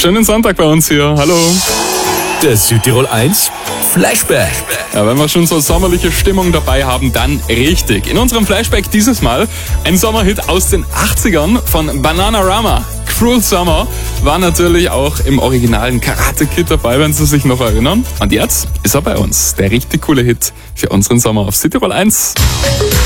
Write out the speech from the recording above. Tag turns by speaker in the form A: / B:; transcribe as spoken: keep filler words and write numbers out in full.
A: Schönen Sonntag bei uns hier. Hallo.
B: Der Südtirol eins Flashback.
A: Ja, wenn wir schon so sommerliche Stimmung dabei haben, dann richtig. In unserem Flashback dieses Mal ein Sommerhit aus den achtzigern von Bananarama. Cruel Summer war natürlich auch im originalen Karate Kid dabei, wenn Sie sich noch erinnern. Und jetzt ist er bei uns. Der richtig coole Hit für unseren Sommer auf Südtirol eins.